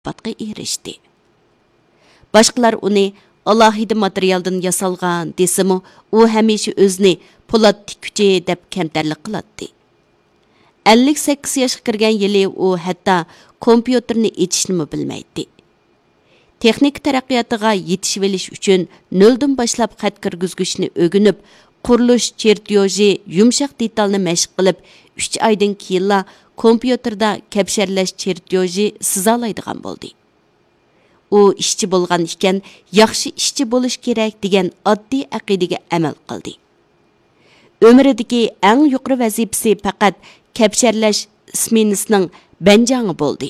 batqa erişdi. Başqalar uni alohida materialdan yasalgan desimi, u hamisha o'zini po'lat tikkuchi deb kamtarlik qiladi. 58 yoshga kirgan yili u hatto kompyuterni echishni bilmaydi. Texnik taraqqiyotiga yetishib olish uchun noldan boshlab xat kirgizishni o'rganib, qurilish chertyoji, yumshoq detalni mashq qilib, 3 oydan keyinla kompyuterda kapsharlash chertyoji sizolaydigan bo'ldi. U ishchi bo'lgan ekan, yaxshi ishchi bo'lish kerak degan oddiy aqidaga amal qildi. Өмірідегі әң yuqori vazifasi faqat kapsharlash smenasining banjangi bo'ldi.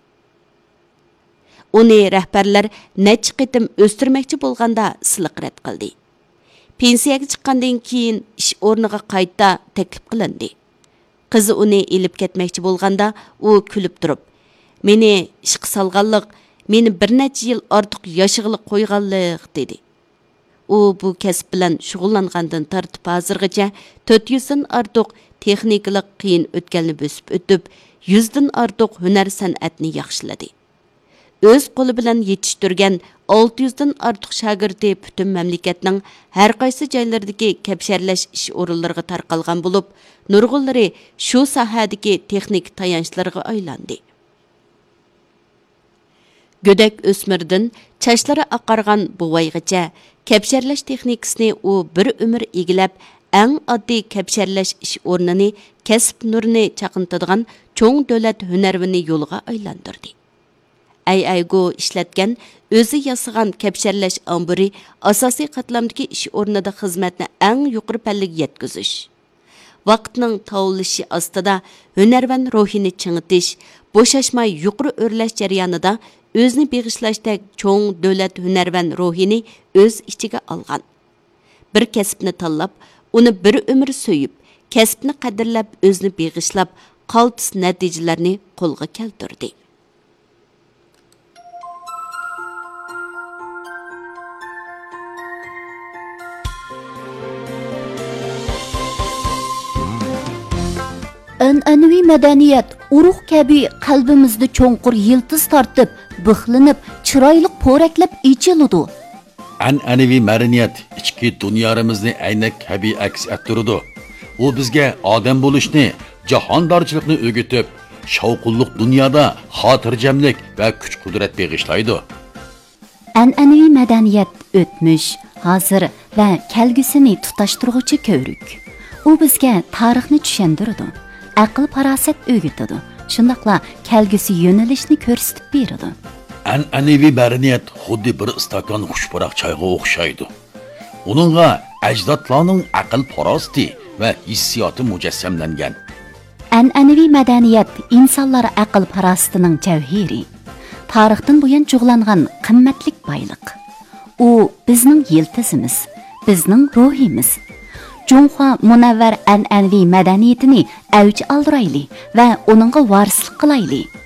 Uni rahbarlar necha qitim o'stirmoqchi bo'lganda siliq rad qildi. Pensiyaga chiqqandan keyin ish o'rniga qayta taklif qilindi. Qizi uni elib ketmoqchi bo'lganda u kulib turib, "Meni ishga solganlik, meni bir necha yil ortiq yashig'ili qo'yganlik" dedi. U bu kasb bilan shug'ullangandan tortib hozirgacha 400 dan ortiq texnikalik qiyin o'tganni bosib o'tib, 100 dan ortiq hunar san'atni yaxshiladi. O'z qo'li bilan yetishtirgan 600 dan ortiq shogirdi butun mamlakatning har qaysi joylaridagi kapsharlash ish o'rinlariga tarqalgan bo'lib, nurg'unlari shu sohadagi texnik tayanchlarga aylandi. Gödek o'smirdan chashlari oqargan buvaygacha kapsharlash texnikasini u bir umr egilab, eng oddiy kapsharlash ish o'rnini, kasb nurini chaqintadigan cho'ng davlat hunarvini yo'lga aylantirdi. Aygo ishlatgan, o'zi yasagan kapsharlash amburi asosiy qatlamdagi ish o'rnida xizmatni eng yuqori pallaga yetkazish. Vaqtning tovlishi ostida hunarvan ruhini chingitish, bo'shashmay yuqori o'rlash jarayonida o'zini beg'ishlashdek cho'ng davlat hunarvan ruhini o'z ichiga olgan. Bir kasbni tanlab, uni bir umr so'yib, kasbni qadrlab, o'zini beg'ishlab, qaltis natijalarni qo'lga keltirdi. An'anaviy madaniyat urug' kabi qalbimizda cho'nqur yiltiz tortib, bixlinib, chiroyli po'raklab ichiladi. An'anaviy madaniyat ichki dunyamizni aynak kabi aks ettiradi. U bizga odam bo'lishni, jahondorchilikni o'rgatib, shavqulliq dunyoda xotirjamlik va kuch-qudrat beg'ishlaydi. An'anaviy madaniyat o'tmish, hozir va kelgusini tutashtiruvchi ko'rik. U bizga tarixni tushuntiradi. Aql farosat o'rgatadi. Shundaqla kelgusi yo'nalishni ko'rsatib beradi. An'anaviy madaniyat xuddi bir stakan xushpuroq choyga o'xshaydi. Uningga ajdodlarning aql farosati va hissiyoti mujassamlangan. An'anaviy madaniyat insonlar aql farosatining javhiri. Tarixdan buyon cho'g'langan qimmatlik boyliq. U bizning yiltizimiz, bizning ruhimiz. Junxo munavvar an'anaviy madaniyatini avj oldirayli va uningga varislik qilayli.